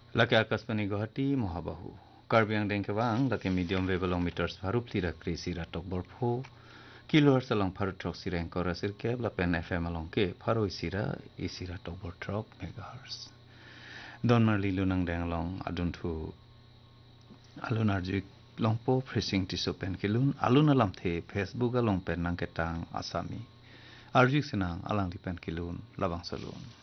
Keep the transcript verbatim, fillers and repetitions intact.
Laki Akashbani Guwahati Mohabahu. Karbi ang deng kewang laki medium wave along meters harup tira krisi ratok borpho. Kilohertz along parutrok sira yang kora sirke lapen F M along ke paro isira isira tok bortrok megahertz. Don marli lunang deng along adun tu alun arjuk longpo pressing tiso pen kilun alun alam the Facebook along pen nang ketang asami. Arjuk senang alang di pen kilun labang salun.